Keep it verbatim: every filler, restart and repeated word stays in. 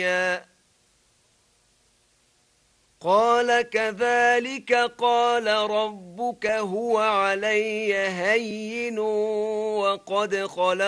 عليا قال كذلك قال ربك هو علي هين وقد خلق